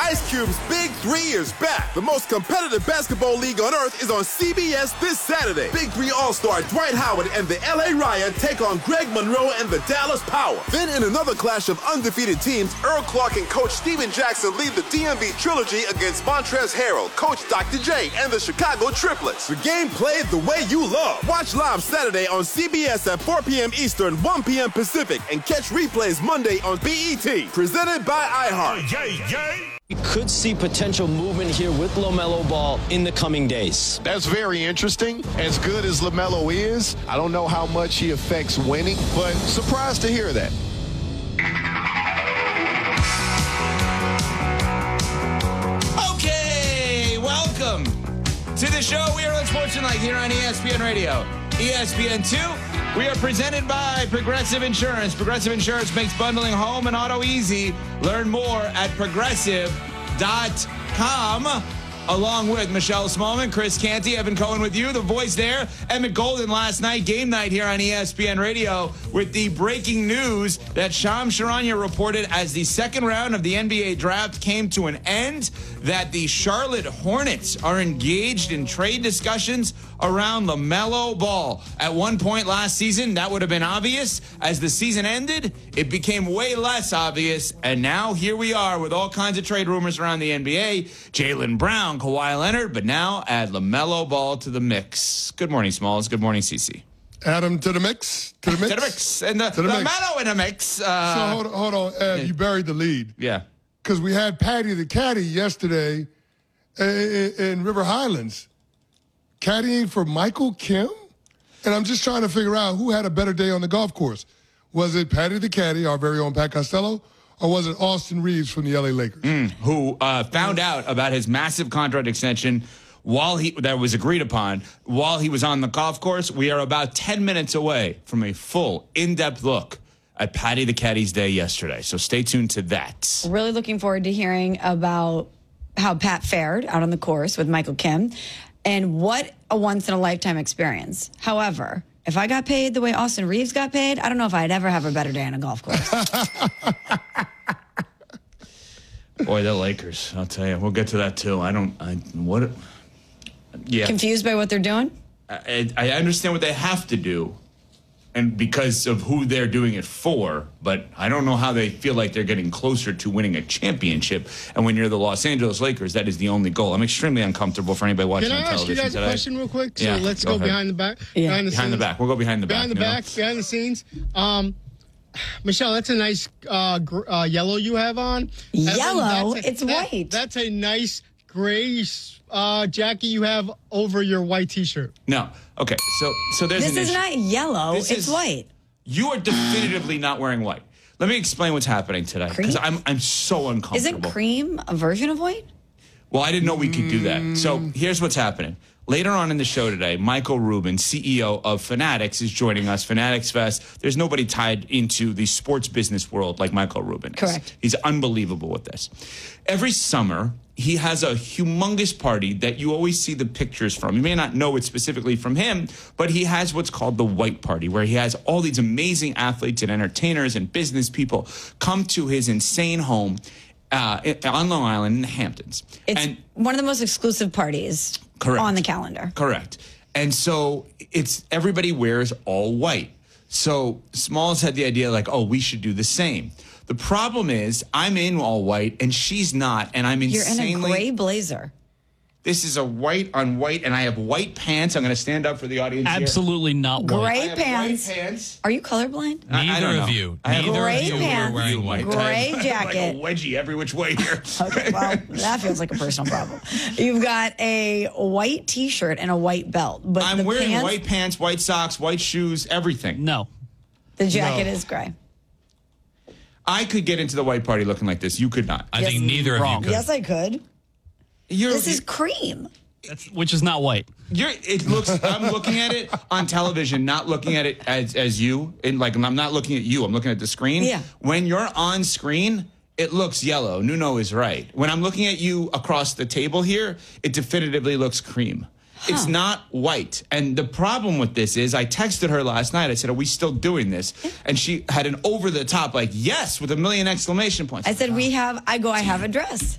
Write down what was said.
Ice Cube's Big 3 is back. The most competitive basketball league on earth is on CBS this Saturday. Big 3 All-Star Dwight Howard and the LA Riot take on Greg Monroe and the Dallas Power. Then in another clash of undefeated teams, Earl Clark and Coach Steven Jackson lead the DMV Trilogy against Montrezl Harrell, Coach Dr. J, and the Chicago Triplets. The game played the way you love. Watch live Saturday on CBS at 4 p.m. Eastern, 1 p.m. Pacific, and catch replays Monday on BET. Presented by iHeart. We could see potential movement here with LaMelo Ball in the coming days. That's very interesting. As good as LaMelo is, I don't know how much he affects winning, but surprised to hear that. Okay, welcome to the show. We are on Sports Tonight here on ESPN Radio. ESPN2. We are presented by Progressive Insurance. Progressive Insurance makes bundling home and auto easy. Learn more at progressive.com. Along with Michelle Smallman, Chris Canty, Evan Cohen with you, the voice there. Emmett Golden last night, game night here on ESPN Radio with the breaking news that Shams Charania reported as the second round of the NBA draft came to an end, that the Charlotte Hornets are engaged in trade discussions around LaMelo Ball. At one point last season, that would have been obvious. As the season ended, it became way less obvious. And now here we are with all kinds of trade rumors around the NBA. Jaylen Brown, Kawhi Leonard, but now add LaMelo Ball to the mix. Good morning, Smalls. Good morning, CC. Adam to the mix. To the mix. To the mix. And the LaMelo in the mix. So hold on. Ed, you buried the lead. Yeah. Because we had Patty the Caddy yesterday in River Highlands, caddying for Michael Kim. And I'm just trying to figure out who had a better day on the golf course. Was it Patty the Caddy, our very own Pat Costello, or was it Austin Reeves from the LA Lakers? Who found out about his massive contract extension that was agreed upon while he was on the golf course. We are about 10 minutes away from a full, in-depth look at Patty the Caddy's day yesterday. So stay tuned to that. Really looking forward to hearing about how Pat fared out on the course with Michael Kim and what a once-in-a-lifetime experience. However, if I got paid the way Austin Reeves got paid, I don't know if I'd ever have a better day on a golf course. Boy, the Lakers, I'll tell you. We'll get to that, too. Confused by what they're doing? I understand what they have to do, and because of who they're doing it for, but I don't know how they feel like they're getting closer to winning a championship. And when you're the Los Angeles Lakers, that is the only goal. I'm extremely uncomfortable for anybody watching on television today. Can I ask you guys a question real quick? Yeah, So let's go behind the back. Yeah. Behind the back. We'll go behind the back. Behind the scenes. Michelle, that's a nice yellow you have on. Yellow? Evan, It's white. That's a nice gray jacket you have over your white T-shirt. No. Okay. So there's This is not yellow. It's white. You are definitively not wearing white. Let me explain what's happening today, because I'm so uncomfortable. Isn't cream a version of white? Well, I didn't know we could do that. So here's what's happening. Later on in the show today, Michael Rubin, CEO of Fanatics, is joining us. Fanatics Fest. There's nobody tied into the sports business world like Michael Rubin is. Correct. He's unbelievable with this. Every summer, he has a humongous party that you always see the pictures from. You may not know it specifically from him, but he has what's called the White Party, where he has all these amazing athletes and entertainers and business people come to his insane home on Long Island in the Hamptons. It's one of the most exclusive parties on the calendar. Correct. And so everybody wears all white. So Smalls had the idea we should do the same. The problem is I'm in all white and she's not, and I'm insanely... You're in a gray blazer. This is a white on white, and I have white pants. I'm going to stand up for the audience Absolutely here. not white. Gray I have pants. White pants. Are you colorblind? Neither of you. Gray pants, wearing white. gray jacket. Like a wedgie every which way here. Okay, well, that feels like a personal problem. You've got a white T-shirt and a white belt. But I'm wearing white pants, white socks, white shoes, everything. No. The jacket is gray. I could get into the white party looking like this. You could not. I think neither of you could. Yes, I could. This is cream. Which is not white. I'm looking at it on television, not looking at it as you. And I'm not looking at you. I'm looking at the screen. Yeah. When you're on screen, it looks yellow. Nuno is right. When I'm looking at you across the table here, it definitively looks cream. It's not white. And the problem with this is I texted her last night. I said, are we still doing this? And she had an over-the-top, yes, with a million exclamation points. I said, I have a dress.